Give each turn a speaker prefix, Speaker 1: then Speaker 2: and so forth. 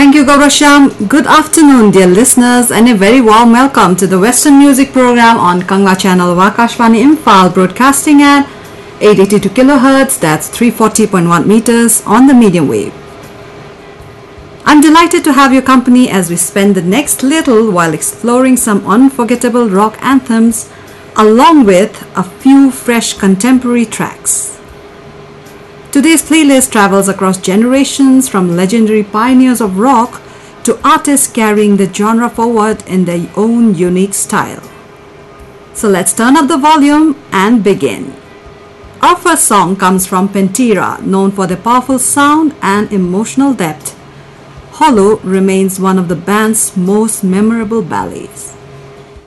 Speaker 1: Thank you, Gaurasham. Good afternoon, dear listeners, and a very warm welcome to the Western Music Program on Kangla Channel of Akashvani Imphal, broadcasting at 882 kHz, that's 340.1 meters on the medium wave. I'm delighted to have your company as we spend the next little while exploring some unforgettable rock anthems along with a few fresh contemporary tracks. Today's playlist travels across generations, from legendary pioneers of rock to artists carrying the genre forward in their own unique style. So let's turn up the volume and begin. Our first song comes from Pantera, known for their powerful sound and emotional depth. Hollow remains one of the band's most memorable ballads.